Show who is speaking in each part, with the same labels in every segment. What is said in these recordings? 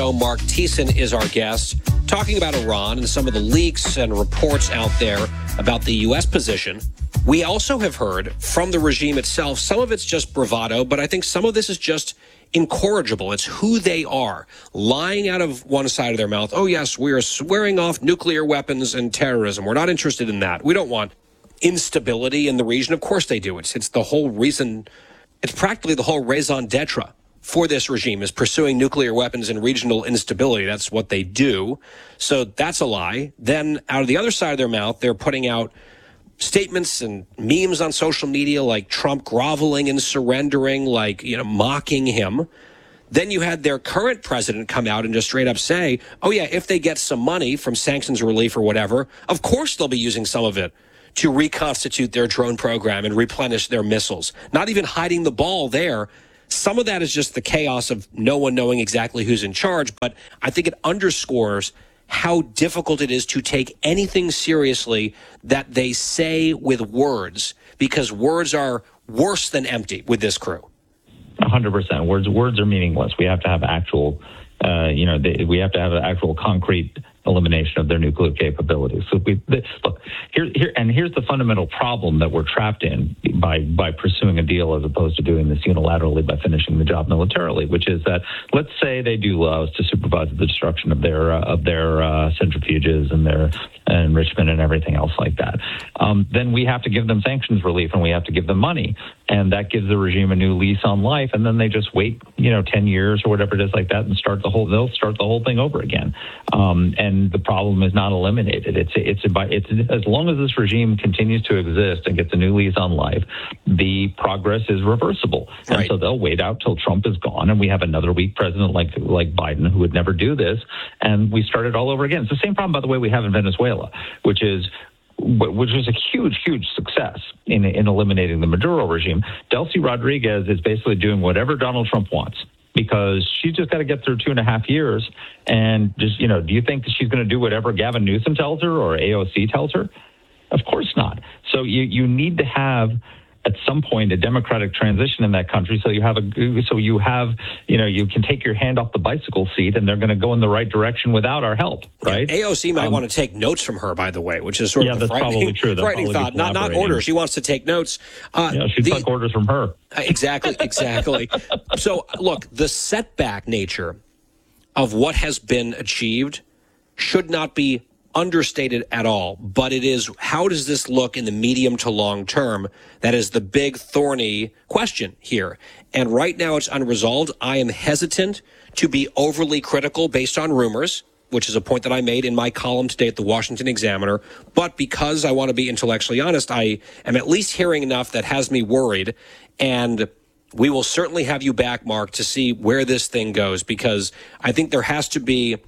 Speaker 1: show. Mark Thiessen is our guest, talking about Iran and some of the leaks and reports out there about the U.S. position. We also have heard from the regime itself, some of it's just bravado, but I think some of this is just incorrigible. It's who they are, lying out of one side of their mouth. Oh, yes, we are swearing off nuclear weapons and terrorism. We're not interested in that. We don't want instability in the region. Of course they do. It's the whole reason. It's practically the whole raison d'etre for this regime is pursuing nuclear weapons and regional instability. That's what they do. So that's a lie. Then out of the other side of their mouth, they're putting out statements and memes on social media like Trump groveling and surrendering, like, mocking him. Then you had their current president come out and just straight up say, oh, yeah, if they get some money from sanctions relief or whatever, of course they'll be using some of it to reconstitute their drone program and replenish their missiles. Not even hiding the ball there. Some of that is just the chaos of no one knowing exactly who's in charge, but I think it underscores how difficult it is to take anything seriously that they say with words, because words are worse than empty with this crew.
Speaker 2: 100%. Words are meaningless. We have to have actual, we have to have an actual concrete elimination of their nuclear capabilities. So look, here's the fundamental problem that we're trapped in by pursuing a deal as opposed to doing this unilaterally by finishing the job militarily, which is that let's say they do allow us to supervise the destruction of their centrifuges and their enrichment and everything else like that. Then we have to give them sanctions relief and we have to give them money, and that gives the regime a new lease on life. And then they just wait, 10 years or whatever it is like that, and they'll start the whole thing over again. And the problem is not eliminated. It's as long as this regime continues to exist and gets a new lease on life, the progress is reversible. Right. And so they'll wait out till Trump is gone, and we have another weak president like Biden who would never do this, and we start it all over again. It's the same problem, by the way, we have in Venezuela, which was a huge success in eliminating the Maduro regime. Delcy Rodriguez is basically doing whatever Donald Trump wants, because she's just got to get through 2.5 years. And just, do you think that she's going to do whatever Gavin Newsom tells her or AOC tells her? Of course not. So you need to have, at some point, a democratic transition in that country. So you can take your hand off the bicycle seat, and they're going to go in the right direction without our help, right?
Speaker 1: Yeah, AOC might want to take notes from her, by the way, which is sort of a frightening thought. Not orders. She wants to take notes.
Speaker 2: She'd take orders from her.
Speaker 1: Exactly. So, look, the setback nature of what has been achieved should not be understated at all, but it is, how does this look in the medium to long term? That is the big thorny question here. And right now it's unresolved. I am hesitant to be overly critical based on rumors, which is a point that I made in my column today at the Washington Examiner. But because I want to be intellectually honest, I am at least hearing enough that has me worried. And we will certainly have you back, Mark, to see where this thing goes, because I think there has to be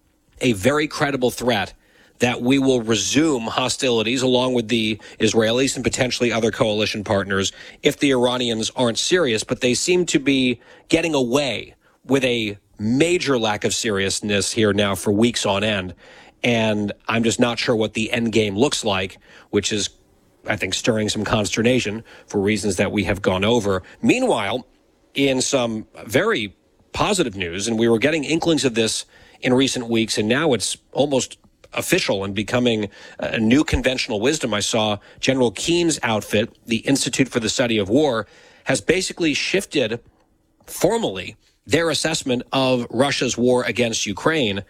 Speaker 1: a very credible threat that we will resume hostilities along with the Israelis and potentially other coalition partners if the Iranians aren't serious. But they seem to be getting away with a major lack of seriousness here now for weeks on end. And I'm just not sure what the end game looks like, which is, I think, stirring some consternation for reasons that we have gone over. Meanwhile, in some very positive news, and we were getting inklings of this in recent weeks, and now it's almost official and becoming a new conventional wisdom. I saw General Keene's outfit, the Institute for the Study of War, has basically shifted formally their assessment of Russia's war against Ukraine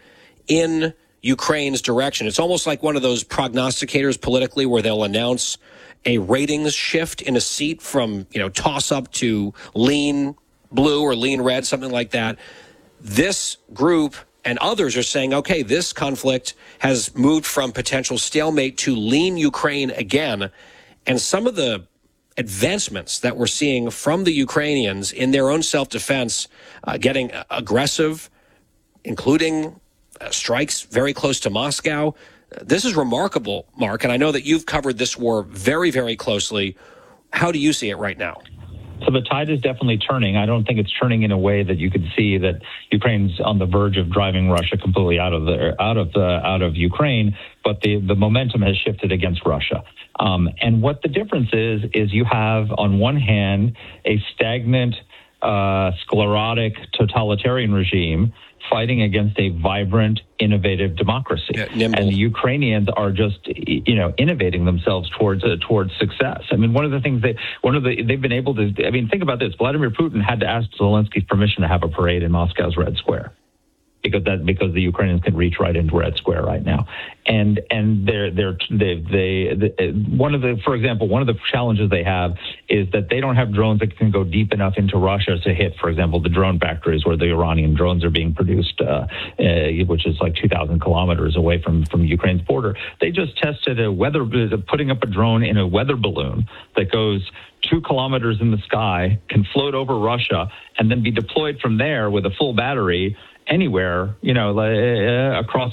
Speaker 1: in Ukraine's direction. It's almost like one of those prognosticators politically where they'll announce a ratings shift in a seat from, toss up to lean blue or lean red, something like that. This group and others are saying, okay, this conflict has moved from potential stalemate to lean Ukraine again. And some of the advancements that we're seeing from the Ukrainians in their own self-defense, getting aggressive, including strikes very close to Moscow. This is remarkable, Mark, and I know that you've covered this war very, very closely. How do you see it right now?
Speaker 2: So the tide is definitely turning. I don't think it's turning in a way that you could see that Ukraine's on the verge of driving Russia completely out of Ukraine, but the momentum has shifted against Russia. And what the difference is you have on one hand a stagnant sclerotic totalitarian regime fighting against a vibrant, innovative democracy.
Speaker 1: Nimble.
Speaker 2: And the Ukrainians are just, innovating themselves towards success. I mean, they've been able to, think about this. Vladimir Putin had to ask Zelensky's permission to have a parade in Moscow's Red Square. Because the Ukrainians can reach right into Red Square right now, and one of the challenges they have is that they don't have drones that can go deep enough into Russia to hit, for example, the drone factories where the Iranian drones are being produced, which is like 2,000 kilometers away from Ukraine's border. They just tested putting up a drone in a weather balloon that goes 2 kilometers in the sky, can float over Russia, and then be deployed from there with a full battery anywhere, across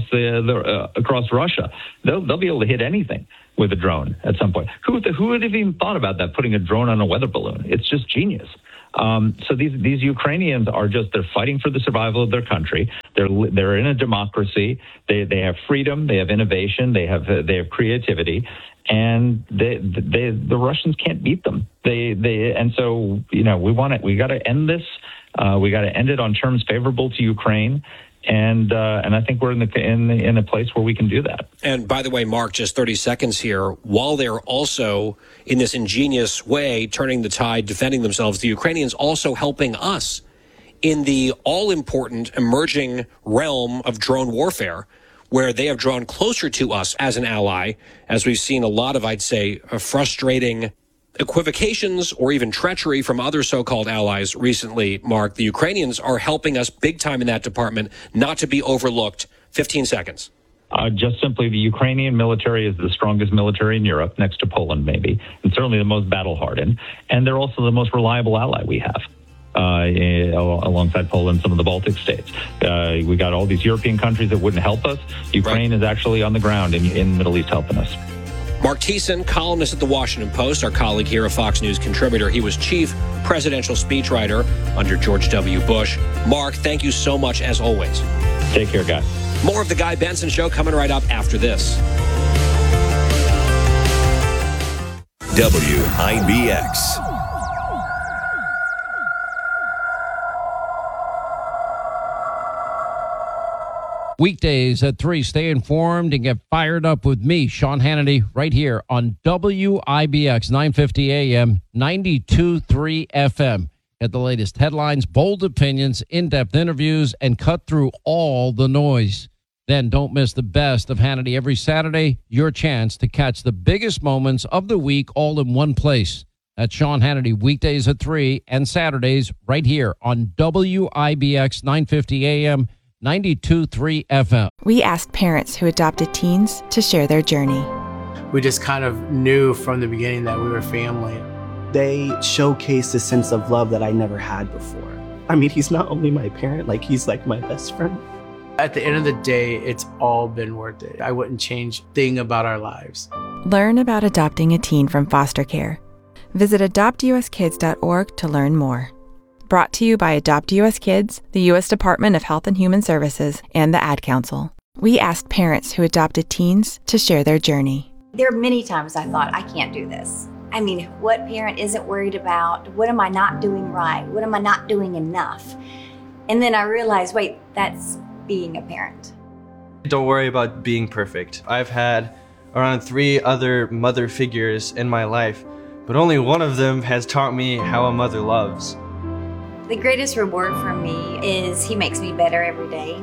Speaker 2: Russia. They'll be able to hit anything with a drone at some point. Who would have even thought about that, putting a drone on a weather balloon? It's just genius. So these Ukrainians they're fighting for the survival of their country. They're in a democracy. They have freedom. They have innovation. They have creativity. And the Russians can't beat them. And so we got to end this. We got to end it on terms favorable to Ukraine, and I think we're in a place where we can do that.
Speaker 1: And by the way, Mark, just 30 seconds here. While they're also in this ingenious way turning the tide, defending themselves, the Ukrainians also helping us in the all-important emerging realm of drone warfare, where they have drawn closer to us as an ally, as we've seen a lot of, I'd say, frustrating equivocations or even treachery from other so-called allies recently, Mark. The Ukrainians are helping us big time in that department, not to be overlooked. 15 seconds.
Speaker 2: Just simply, the Ukrainian military is the strongest military in Europe, next to Poland maybe, and certainly the most battle-hardened. And they're also the most reliable ally we have. Alongside Poland, some of the Baltic states. We got all these European countries that wouldn't help us. Ukraine is actually on the ground in the Middle East helping us.
Speaker 1: Mark Thiessen, columnist at The Washington Post, our colleague here, a Fox News contributor. He was chief presidential speechwriter under George W. Bush. Mark, thank you so much, as always.
Speaker 2: Take care, guys.
Speaker 1: More of The Guy Benson Show coming right up after this.
Speaker 3: WIBX.
Speaker 4: Weekdays at 3, stay informed and get fired up with me, Sean Hannity, right here on WIBX 950 AM, 92.3 FM. Get the latest headlines, bold opinions, in-depth interviews, and cut through all the noise. Then don't miss the best of Hannity every Saturday, your chance to catch the biggest moments of the week all in one place. That's Sean Hannity, weekdays at 3 and Saturdays right here on WIBX 950 AM, 92.3 FM.
Speaker 5: We asked parents who adopted teens to share their journey.
Speaker 6: We just kind of knew from the beginning that we were family.
Speaker 7: They showcased a sense of love that I never had before. I mean, he's not only my parent, he's like my best friend.
Speaker 6: At the end of the day, it's all been worth it. I wouldn't change a thing about our lives.
Speaker 5: Learn about adopting a teen from foster care. Visit adoptuskids.org to learn more. Brought to you by Adopt US Kids, the U.S. Department of Health and Human Services, and the Ad Council. We asked parents who adopted teens to share their journey.
Speaker 8: There are many times I thought, I can't do this. I mean, what parent isn't worried about, what am I not doing right? What am I not doing enough? And then I realized, wait, that's being a parent.
Speaker 9: Don't worry about being perfect. I've had around 3 other mother figures in my life, but only one of them has taught me how a mother loves.
Speaker 8: The greatest reward for me is he makes me better every day.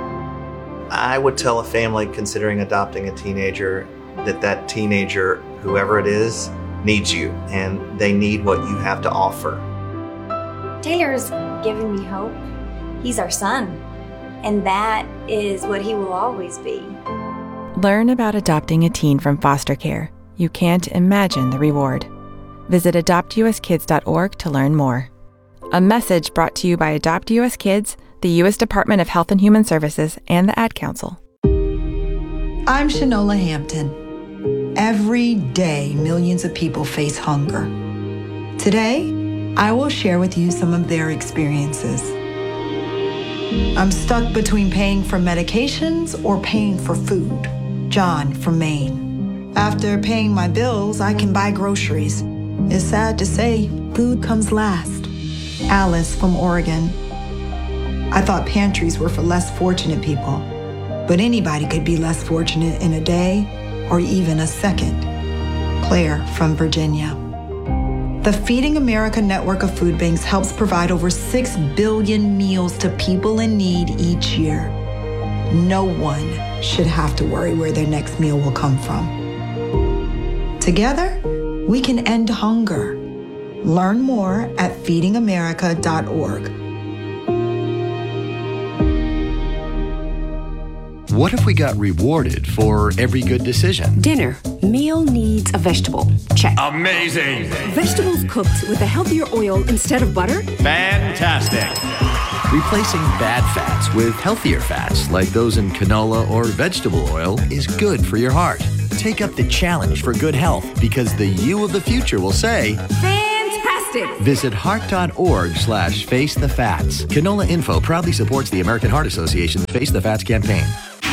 Speaker 10: I would tell a family considering adopting a teenager that teenager, whoever it is, needs you, and they need what you have to offer.
Speaker 8: Taylor's given me hope. He's our son, and that is what he will always be.
Speaker 5: Learn about adopting a teen from foster care. You can't imagine the reward. Visit adoptuskids.org to learn more. A message brought to you by Adopt US Kids, the U.S. Department of Health and Human Services, and the Ad Council.
Speaker 11: I'm Shanola Hampton. Every day, millions of people face hunger. Today, I will share with you some of their experiences. I'm stuck between paying for medications or paying for food. John from Maine. After paying my bills, I can buy groceries. It's sad to say, food comes last. Alice from Oregon. I thought pantries were for less fortunate people, but anybody could be less fortunate in a day or even a second. Claire from Virginia. The Feeding America network of food banks helps provide over 6 billion meals to people in need each year. No one should have to worry where their next meal will come from. Together, we can end hunger. Learn more at feedingamerica.org.
Speaker 3: What if we got rewarded for every good decision?
Speaker 12: Dinner. Meal needs a vegetable. Check.
Speaker 3: Amazing!
Speaker 12: Vegetables cooked with a healthier oil instead of butter?
Speaker 3: Fantastic! Replacing bad fats with healthier fats, like those in canola or vegetable oil, is good for your heart. Take up the challenge for good health, because the you of the future will say,
Speaker 12: Fantastic!
Speaker 3: Visit heart.org/face the fats. Canola Info proudly supports the American Heart Association's Face the Fats campaign.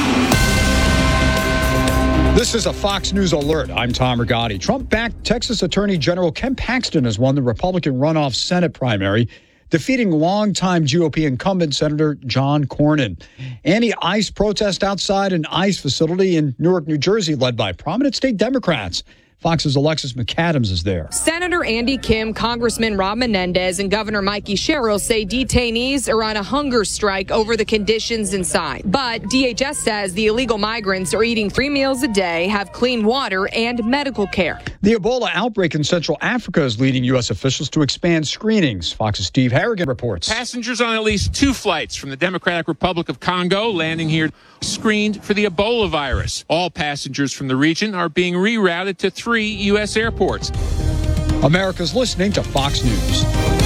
Speaker 13: This is a Fox News alert. I'm Tom Rigotti. Trump-backed Texas Attorney General Ken Paxton has won the Republican runoff Senate primary, defeating longtime GOP incumbent Senator John Cornyn. Anti-ICE protest outside an ICE facility in Newark, New Jersey, led by prominent state Democrats. Fox's Alexis McAdams is there.
Speaker 14: Senator Andy Kim, Congressman Rob Menendez, and Governor Mikey Sherrill say detainees are on a hunger strike over the conditions inside. But DHS says the illegal migrants are eating 3 meals a day, have clean water, and medical care.
Speaker 13: The Ebola outbreak in Central Africa is leading U.S. officials to expand screenings. Fox's Steve Harrigan reports.
Speaker 15: Passengers on at least 2 flights from the Democratic Republic of Congo landing here screened for the Ebola virus. All passengers from the region are being rerouted to 3 U.S. airports.
Speaker 13: America's listening to Fox News.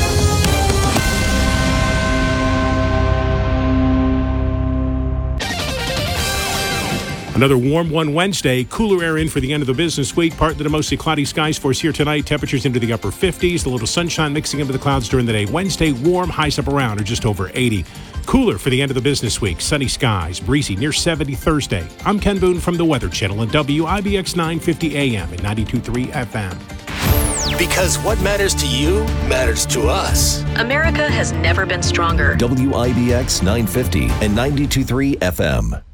Speaker 16: Another warm one Wednesday. Cooler air in for the end of the business week. Partly to mostly cloudy skies for us here tonight. Temperatures into the upper 50s. A little sunshine mixing into the clouds during the day. Wednesday, warm, highs up around or just over 80. Cooler for the end of the business week. Sunny skies, breezy, near 70 Thursday. I'm Ken Boone from the Weather Channel at WIBX 950 AM and 92.3 FM.
Speaker 17: Because what matters to you matters to us.
Speaker 18: America has never been stronger.
Speaker 17: WIBX 950 and 92.3 FM.